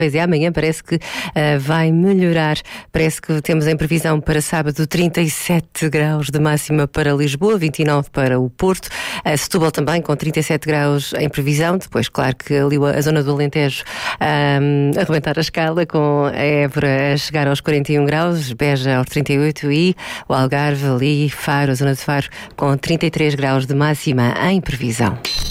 E amanhã parece que vai melhorar. Parece que temos em previsão para sábado 37 graus de máxima para Lisboa, 29 para o Porto. Setúbal também com 37 graus em previsão. Depois, claro que ali a zona do Alentejo arrebentar a escala, com a Évora a chegar aos 41 graus, Beja aos 38 e o Algarve ali, Faro, a zona de Faro, com 33 graus de máxima em previsão.